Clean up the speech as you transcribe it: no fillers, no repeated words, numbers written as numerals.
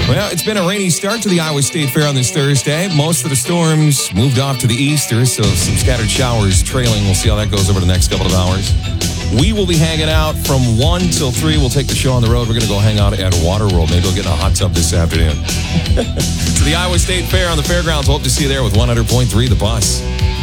Well, it's been a rainy start to the Iowa State Fair on this Thursday. Most of the storms moved off to the east. There is some scattered showers trailing. We'll see how that goes over the next couple of hours. We will be hanging out from 1 till 3. We'll take the show on the road. We're going to go hang out at Waterworld. Maybe we'll get in a hot tub this afternoon. To the Iowa State Fair on the fairgrounds. Hope to see you there with 100.3 The Bus.